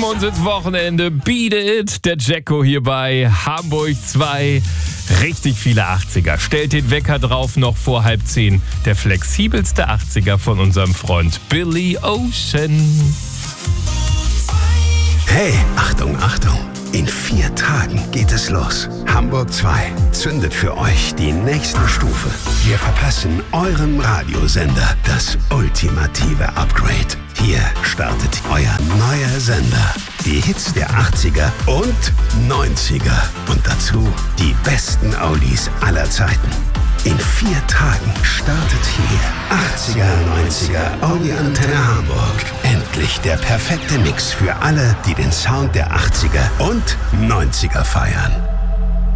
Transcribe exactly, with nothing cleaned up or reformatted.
schieben uns ins Wochenende. Beat It, der Jacko hier bei Hamburg zwei. Richtig viele achtziger. Stellt den Wecker drauf, noch vor halb zehn. Der flexibelste achtziger von unserem Freund Billy Ocean. Hey, Achtung, Achtung. In vier Tagen geht es los. Hamburg zwei zündet für euch die nächste Stufe. Wir verpassen eurem Radiosender das ultimative Upgrade. Hier startet euer neuer Sender. Die Hits der achtziger und neunziger. Und dazu die besten Oldies aller Zeiten. In vier Tagen startet hier achtziger, neunziger Audi Antenne Hamburg. Endlich der perfekte Mix für alle, die den Sound der achtziger und neunziger feiern.